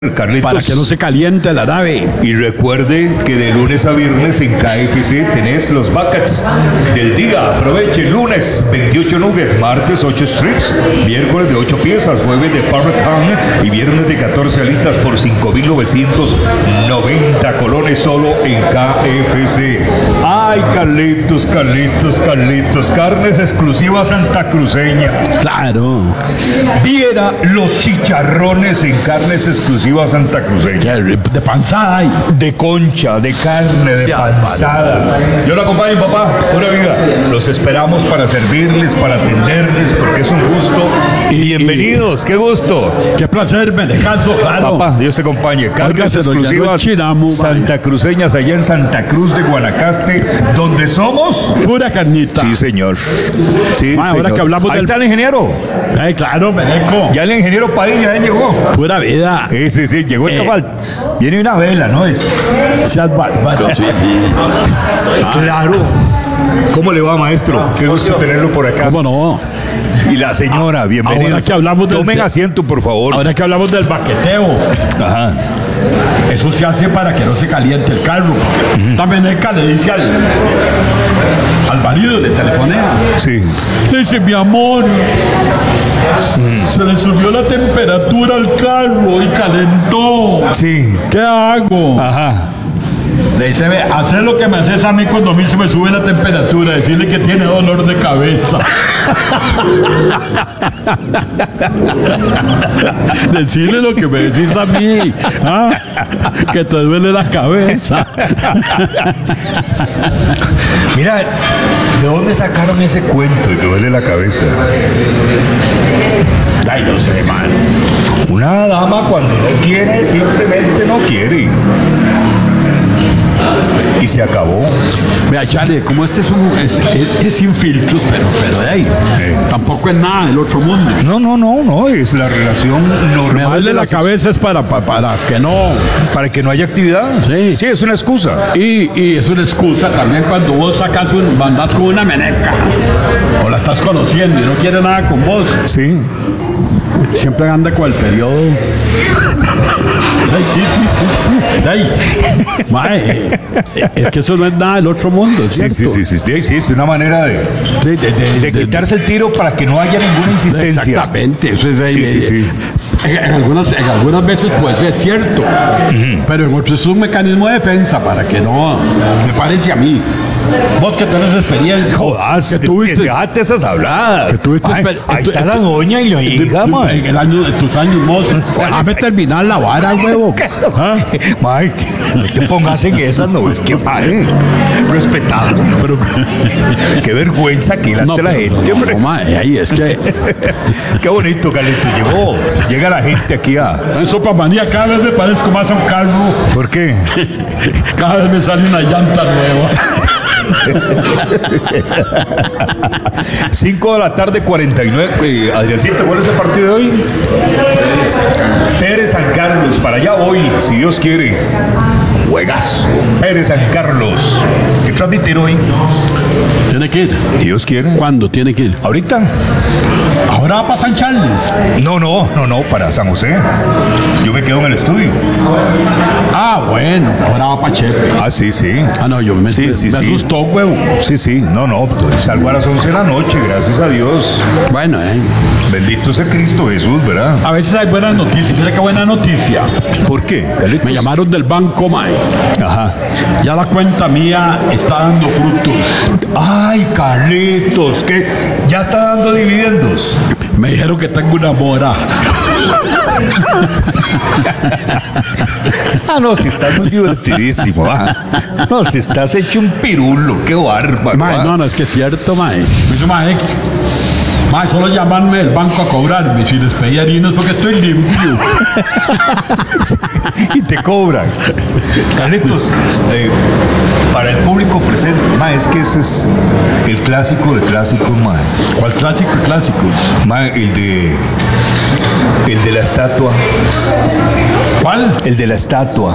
Carlitos, para que no se caliente la nave. y recuerde que de lunes a viernes en KFC tenés los buckets del día. Aproveche lunes 28 nuggets, martes 8 strips, miércoles de 8 piezas, jueves de Parrot y viernes de 14 alitas por 5.990 colones solo en KFC. Ay, Carlitos, carnes exclusivas santacruceña. Claro. Viera los chicharrones en carnes exclusivas santacruceña. De panzada hay. De concha, de carne, de panzada. Yo lo acompaño, papá, pura vida. Los esperamos para servirles, para atenderles, porque es un gusto. Y bienvenidos, qué gusto. Qué placer, me caso, claro. Papá, Dios te acompañe. Carnes Oiga, se nos llenó el exclusivas chinamo, vaya. santacruceñas allá en Santa Cruz de Guanacaste, donde somos. Pura carnita. Sí, señor. Sí, Ma, ahora señor. que hablamos Ahí del- está el ingeniero. Ay, claro, Meneco. Ya el ingeniero Padilla ya llegó. Pura vida. Sí, llegó el cabal. Viene una vela, ¿no? Seas bárbaro. Sí. Claro. ¿Cómo le va, maestro? Qué gusto tenerlo por acá. ¿Cómo no? Y la señora, bienvenida. Ahora que hablamos del- Tomen asiento, por favor. Ahora que hablamos del baqueteo, Ajá. eso se hace para que no se caliente el carro. La Meneca le dice al marido, le telefonea. Sí. Le dice, mi amor, se le subió la temperatura al carro y calentó. Sí. ¿Qué hago? Ajá. Le dice, ve, hacer lo que me haces a mí cuando a mí se me sube la temperatura, decirle que tiene dolor de cabeza. Decirle lo que me decís a mí, ¿ah? Que te duele la cabeza. Mira, ¿de dónde sacaron ese cuento y duele la cabeza? Ay, no sé, man. Una dama cuando no quiere, simplemente no quiere. Y se acabó. Vea, Charlie, como este es sin filtros, pero de ahí, tampoco es nada del otro mundo. No, es la relación normal. Me duele de la cabeza es para que no. Para que no haya actividad. Sí. Sí, es una excusa. Y es una excusa también cuando vos sacas mandás con una meneca o la estás conociendo y no quiere nada con vos. Sí. Siempre anda con el periodo. Ay, sí. Ay, mae, es que eso no es nada del otro mundo, ¿es Sí, cierto? sí, es una manera de quitarse el tiro para que no haya ninguna insistencia. Exactamente, eso es Sí. En algunas veces puede ser cierto, pero en otros es un mecanismo de defensa para que no, me parece a mí. Vos que tenés experiencia, Jodas, que tuviste, déjate esas habladas. que tuviste Ay, exper- ahí tu- está la doña y la hija, en mae. tus años mozos. ¿Cuál Déjame es? terminar la vara, huevo. ¿Ah? Mae, no te pongas en esas, no, es que mae, respetado. Pero, Qué vergüenza aquí delante de la gente, hombre. no, mae, ahí es que Qué bonito, Carlito. Llega la gente aquí a... en Sopa Manía cada vez me parezco más a un carro. ¿Por qué? Cada vez me sale una llanta nueva. 5 de la tarde, 49. Adriancito, ¿cuál es el partido de hoy? Pérez San Carlos. Para allá voy, si Dios quiere. Juegazo. Pérez San Carlos. ¿Qué transmitir hoy? Tiene que ir. Si Dios quiere. ¿Cuándo tiene que ir? ¿Ahorita? Ahora va para San Charles. No, para San José. Yo me quedo en el estudio. Ah, bueno, ahora va para Chepe. Ah, sí. Ah, no, yo me asustó, huevo. Sí. No. Salgo a las 11 de la noche, gracias a Dios. Bueno, Bendito sea Cristo Jesús, ¿verdad? a veces hay buenas noticias. Mira qué buena noticia. ¿Por qué? Carlitos? Me llamaron del banco, mae. Ajá. Ya la cuenta mía está dando frutos. Ay, Carlitos, ¿qué? ¿Ya está dando dividendos? Me dijeron que tengo una mora. No, si estás muy divertidísimo. No, si estás hecho un pirulo, qué bárbaro. Mae, no, es que es cierto, mae. Me dice, mae, solo llamarme del banco a cobrarme. Si les pedí harinas porque estoy limpio. Y te cobran. Carlitos, para el público presente, es que ese es el clásico de clásicos, ¿Cuál clásico? el de la estatua. ¿Cuál? El de la estatua.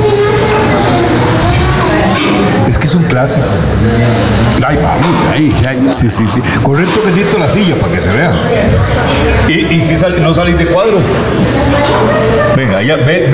Es que es un clásico. Ay, vamos, ahí. Sí. Corre el toquecito a la silla para que se vea. Y si no salís de cuadro. Venga, ya, ve.